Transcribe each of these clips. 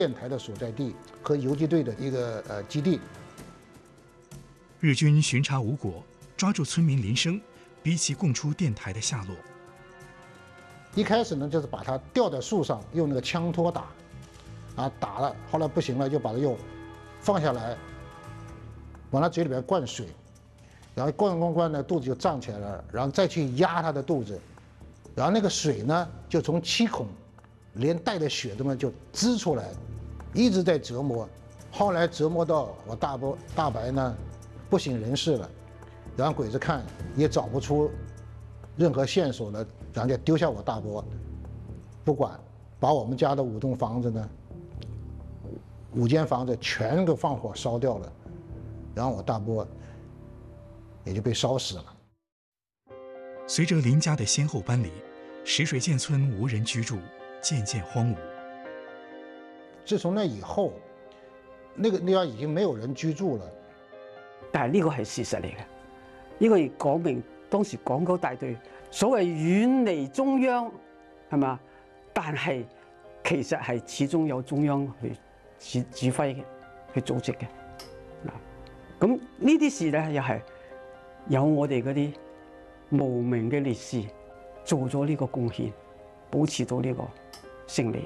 电台的所在地和游击队的一个基地。 日军巡查无果，抓住村民林生，逼其供出电台的下落。 一开始呢，就是把他吊在树上，用那个枪托打，打了，后来不行了，就把他又放下来，往他嘴里边灌水，然后灌呢，肚子就胀起来了，然后再去压他的肚子，然后那个水呢，就从七孔连带的血这么就滋出来，一直在折磨，后来折磨到我大白呢不省人事了，然后鬼子看也找不出任何线索了，然后就丢下我大伯，不管，把我们家的5栋房子呢，5间房子全都放火烧掉了，然后我大伯也就被烧死了。 随着林家的先后搬离，石水涧村无人居住，渐渐荒芜。 自從那以後，那個地方已經沒有人居住了。 但係呢個係事實嚟嘅，呢個亦講明當時港九大隊所謂遠離中央係嘛，但係其實係始終有中央去指揮嘅，去組織嘅。嗱，咁呢啲事咧又係有我哋嗰啲無名嘅烈士做咗呢個貢獻，保持到呢個勝利。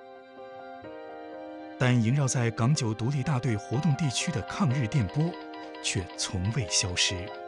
但縈繞在港九獨立大隊活動地區的抗日電波，卻從未消失。